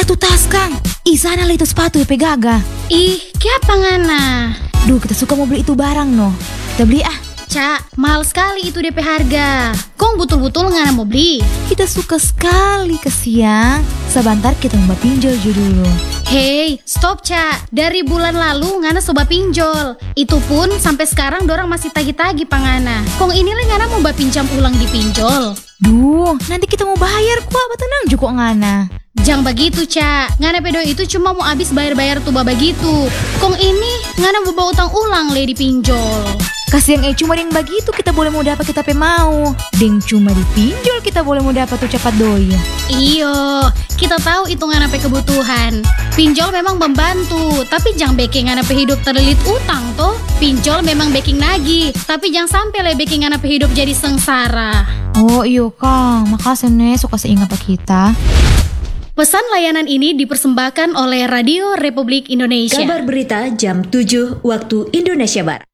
Tuh tas Kang. Ih sana lah itu sepatu ya pegaga. Ih, kenapa ngana? Duh kita suka mau beli itu barang no. Kita beli ah. Cak, mahal sekali itu DP harga. Kong betul-betul ngana mau beli? Kita suka sekali ke siang. Sebentar kita mau pinjol dulu. Hei, stop Cak. Dari bulan lalu ngana soba pinjol. Itu pun sampai sekarang dorang masih tagi-tagi pangana. Kong inilah ngana mau pinjam ulang di pinjol. Duh, nanti kita mau bayar kuah, tenang juga ngana. Jangan begitu Cak. Ngana pedo itu cuma mau habis bayar-bayar tuh begitu. Kong ini ngana mau bawa utang ulang le di pinjol. Kasihan cuma yang begitu kita boleh mau dapat kita mau. Deng cuma dipinjol kita boleh mau dapat tuh cepat doi. Iyo, kita tahu itu ngana pe kebutuhan. Pinjol memang membantu, tapi jangan bikin ngana pe hidup terlilit utang toh. Pinjol memang baking lagi, tapi jangan sampai le bikin ngana pe hidup jadi sengsara. Oh iyo Kang, makasih nih suka seingat kita. Pesan layanan ini dipersembahkan oleh Radio Republik Indonesia. Kabar berita jam 7 waktu Indonesia Barat.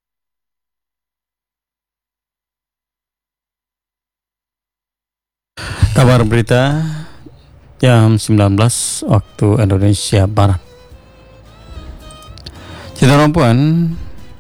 Kabar berita jam 19 waktu Indonesia Barat. Cita Rompuan,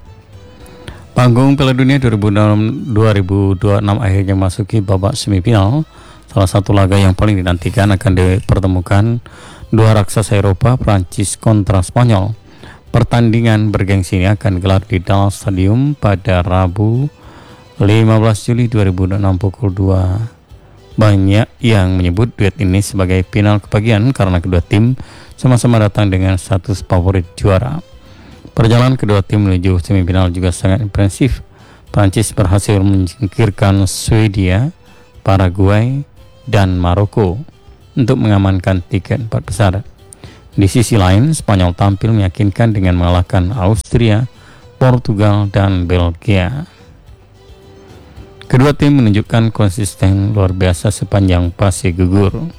panggung Piala Dunia 2026 akhirnya masuki babak semifinal. Salah satu laga yang paling dinantikan akan dipertemukan dua raksasa Eropa, Prancis kontra Spanyol. Pertandingan bergengsi ini akan digelar di Dallas Stadium pada Rabu 15 Juli 2026 pukul 2. Banyak yang menyebut duet ini sebagai final kebagian karena kedua tim sama-sama datang dengan status favorit juara. Perjalanan kedua tim menuju semifinal juga sangat impresif. Prancis berhasil menyingkirkan Swedia, Paraguay, dan Maroko untuk mengamankan tiket 4 besar. Di sisi lain, Spanyol tampil meyakinkan dengan mengalahkan Austria, Portugal, dan Belgia. Kedua tim menunjukkan konsisten luar biasa sepanjang fase gugur.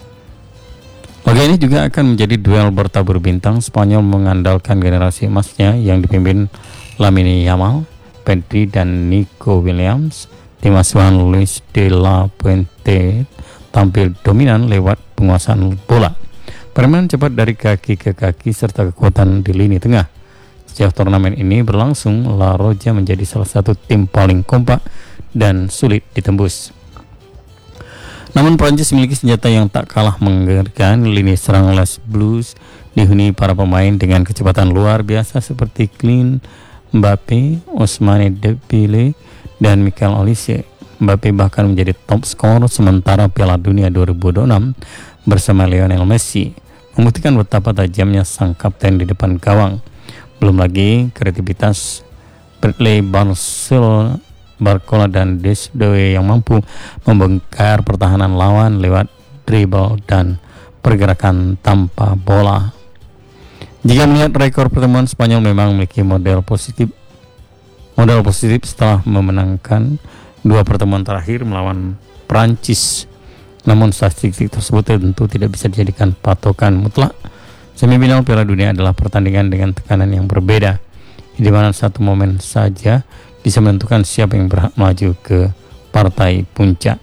Laga ini juga akan menjadi duel bertabur bintang. Spanyol mengandalkan generasi emasnya yang dipimpin Lamine Yamal, Pedri, dan Nico Williams. Tim asuhan Luis de la Fuente tampil dominan lewat penguasaan bola, permainan cepat dari kaki ke kaki, serta kekuatan di lini tengah. Sejak turnamen ini berlangsung, La Roja menjadi salah satu tim paling kompak dan sulit ditembus. Namun Prancis memiliki senjata yang tak kalah mengerikan. Lini serang Les Blues dihuni para pemain dengan kecepatan luar biasa seperti Kylian Mbappe, Ousmane Dembélé, dan Michael Olise. Mbappe bahkan menjadi top skor sementara Piala Dunia 2026 bersama Lionel Messi, membuktikan betapa tajamnya sang kapten di depan gawang. Belum lagi kreativitas Bradley Barcola dan Desdewe yang mampu membongkar pertahanan lawan lewat dribble dan pergerakan tanpa bola. Jika melihat rekor pertemuan, Spanyol memang memiliki modal positif setelah memenangkan dua pertemuan terakhir melawan Prancis. Namun statistik tersebut tentu tidak bisa dijadikan patokan mutlak. Semifinal Piala Dunia adalah pertandingan dengan tekanan yang berbeda, di mana satu momen saja bisa menentukan siapa yang berhak maju ke partai puncak.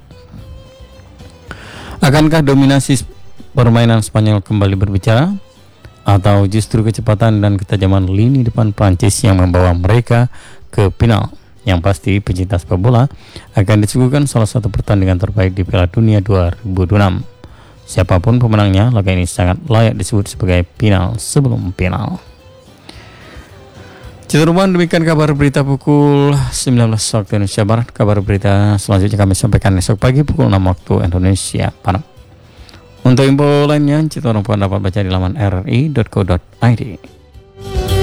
Akankah dominasi permainan Spanyol kembali berbicara, atau justru kecepatan dan ketajaman lini depan Prancis yang membawa mereka ke final? Yang pasti pecinta sepak bola akan disuguhkan salah satu pertandingan terbaik di Piala Dunia 2026. Siapapun pemenangnya, laga ini sangat layak disebut sebagai final sebelum final. Citeruman, demikian kabar berita pukul 19 waktu Indonesia Barat. Kabar berita selanjutnya kami sampaikan esok pagi pukul 6 waktu Indonesia Barat. Untuk info lainnya, Citeruman dapat baca di laman rri.co.id.